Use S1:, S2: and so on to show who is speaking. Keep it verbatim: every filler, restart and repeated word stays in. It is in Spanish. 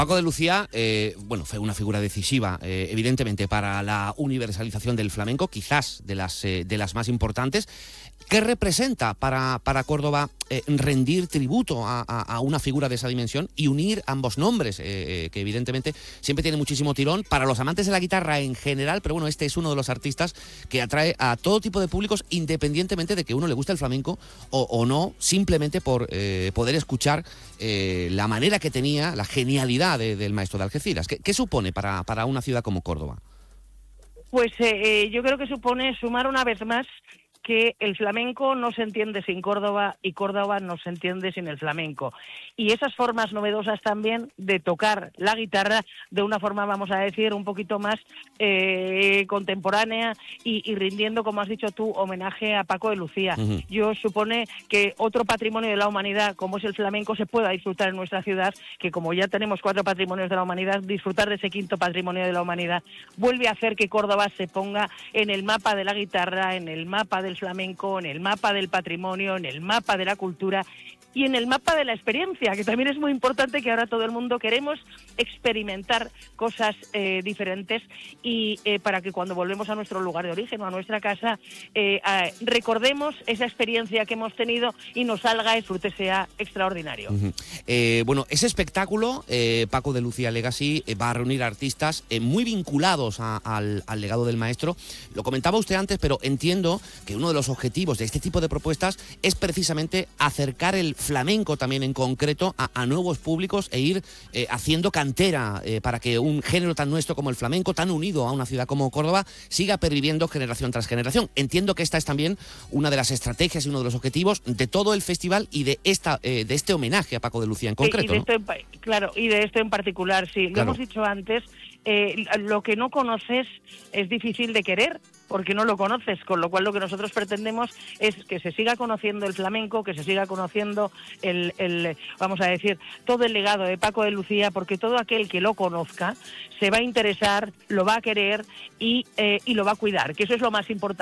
S1: Paco de Lucía, eh, bueno, fue una figura decisiva, eh, evidentemente, para la universalización del flamenco, quizás de las, eh, de las más importantes. ¿Qué representa para, para Córdoba eh, rendir tributo a, a, a una figura de esa dimensión y unir ambos nombres, eh, eh, que evidentemente siempre tiene muchísimo tirón para los amantes de la guitarra en general, pero bueno, este es uno de los artistas que atrae a todo tipo de públicos, independientemente de que uno le guste el flamenco o, o no, simplemente por eh, poder escuchar eh, la manera que tenía, la genialidad de, del maestro de Algeciras? ¿Qué, qué supone para, para una ciudad como Córdoba?
S2: Pues eh, yo creo que supone sumar una vez más que el flamenco no se entiende sin Córdoba y Córdoba no se entiende sin el flamenco. Y esas formas novedosas también de tocar la guitarra de una forma, vamos a decir, un poquito más eh, contemporánea y, y rindiendo, como has dicho tú, homenaje a Paco de Lucía. Uh-huh. Yo supone que otro patrimonio de la humanidad, como es el flamenco, se pueda disfrutar en nuestra ciudad, que como ya tenemos cuatro patrimonios de la humanidad, disfrutar de ese quinto patrimonio de la humanidad vuelve a hacer que Córdoba se ponga en el mapa de la guitarra, en el mapa del flamenco, en el mapa del patrimonio, en el mapa de la cultura y en el mapa de la experiencia, que también es muy importante, que ahora todo el mundo queremos experimentar cosas eh, diferentes y eh, para que cuando volvemos a nuestro lugar de origen o a nuestra casa eh, eh, recordemos esa experiencia que hemos tenido y nos salga, el fruto sea extraordinario.
S1: Uh-huh. Eh, bueno, ese espectáculo, eh, Paco de Lucía Legacy, eh, va a reunir artistas eh, muy vinculados a, al, al legado del maestro. Lo comentaba usted antes, pero entiendo que uno de los objetivos de este tipo de propuestas es precisamente acercar el flamenco también en concreto a, a nuevos públicos e ir eh, haciendo cantera eh, para que un género tan nuestro como el flamenco, tan unido a una ciudad como Córdoba, siga perviviendo generación tras generación. Entiendo que esta es también una de las estrategias y uno de los objetivos de todo el festival y de esta eh, de este homenaje a Paco de Lucía en concreto.
S2: Y de esto en,
S1: ¿no?
S2: Claro, y de esto en particular, sí. Lo claro. hemos dicho antes, eh, lo que no conoces es difícil de querer, porque no lo conoces, con lo cual lo que nosotros pretendemos es que se siga conociendo el flamenco, que se siga conociendo el, el, vamos a decir, todo el legado de Paco de Lucía, porque todo aquel que lo conozca se va a interesar, lo va a querer y, eh, y lo va a cuidar, que eso es lo más importante.